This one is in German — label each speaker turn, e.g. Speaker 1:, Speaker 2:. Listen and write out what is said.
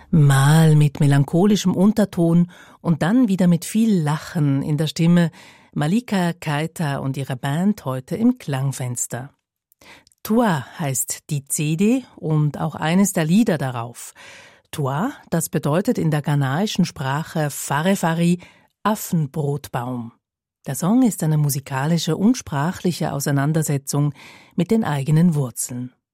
Speaker 1: Mal mit melancholischem Unterton und dann wieder mit viel Lachen in der Stimme. Malika Keita und ihre Band heute im Klangfenster. Toi heißt die CD und auch eines der Lieder darauf. Toi, das bedeutet in der ghanaischen Sprache Farefari, Affenbrotbaum. Der Song ist eine musikalische und sprachliche Auseinandersetzung mit den eigenen Wurzeln.